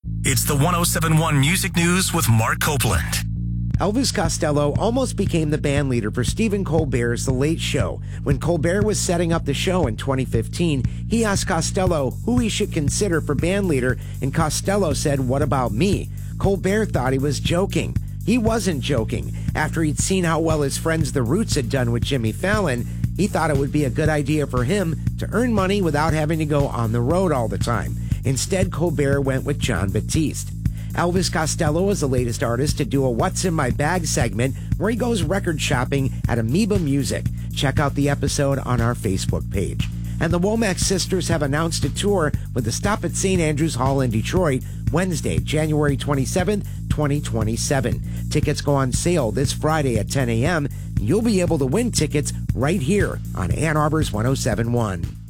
It's the 1071 Music News with Mark Copeland. Elvis Costello almost became the band leader for Stephen Colbert's The Late Show. When Colbert was setting up the show in 2015, he asked Costello who he should consider for band leader, and Costello said, "What about me?" Colbert thought he was joking. He wasn't joking. After he'd seen how well his friends The Roots had done with Jimmy Fallon, he thought it would be a good idea for him to earn money without having to go on the road all the time. Instead, Colbert went with Jon Batiste. Elvis Costello is the latest artist to do a What's in My Bag segment where he goes record shopping at Amoeba Music. Check out the episode on our Facebook page. And the Womack sisters have announced a tour with a stop at St. Andrews Hall in Detroit Wednesday, January 27th, 2027. Tickets go on sale this Friday at 10 a.m. You'll be able to win tickets right here on Ann Arbor's 1071.